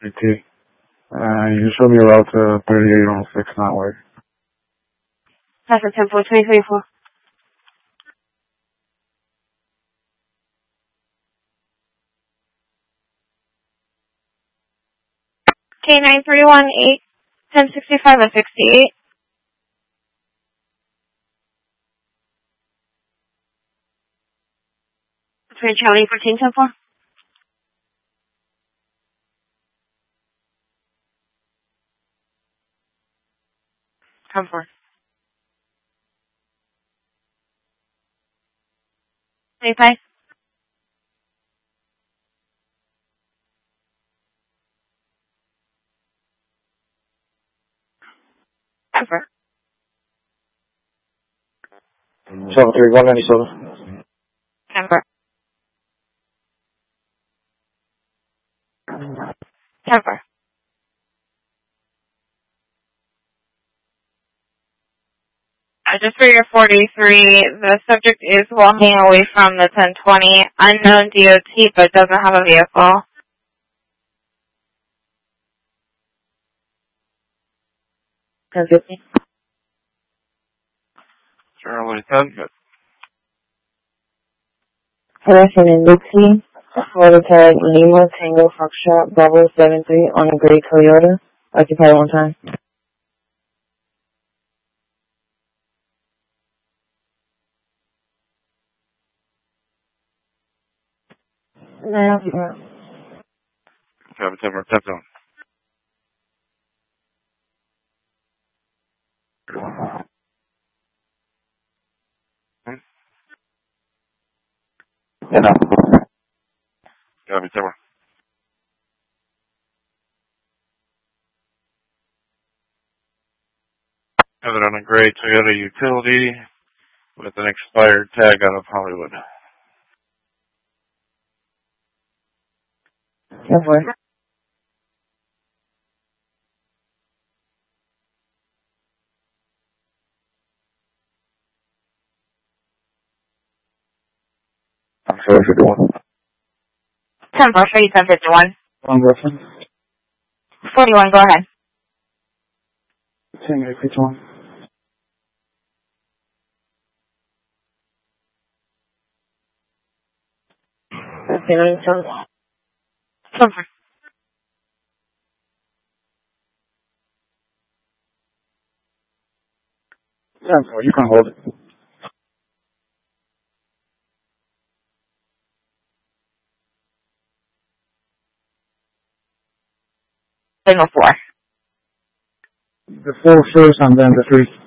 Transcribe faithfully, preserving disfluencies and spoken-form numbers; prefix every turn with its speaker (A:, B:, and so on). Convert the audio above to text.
A: T. Uh, you show me a route to thirty-eight oh six Knotway.
B: That's a ten four twenty twenty-four. K nine three one eight ten sixty five or sixty eight. Between Charlie fourteen ten four. Ten four. Twenty five. Ten four.
A: seven three one ninety-seven.
B: Ten four. Ten four. Uh, just for your forty-three, the subject is walking away from the ten twenty, unknown D O T, but doesn't have a vehicle. ten fifty.
A: Charlie ten.
C: Harassment in Dixie, Florida tag Lima Tango Foxtrot Bravo seven three on a gray Toyota. Occupy one time. No.
A: Seven ten for ten zone. Yeah, no. Copy, ten. Have it on a gray Toyota utility with an expired tag out of Hollywood.
C: ten four.
A: I'm sorry for doing.
B: ten four, show you ten fifty-one.
A: One reference.
B: forty-one, go ahead.
A: ten eight fifty-one.
C: Okay, nine seven.
B: ten four.
A: ten four, you can hold it.
B: Signal four.
A: The four first and then the three.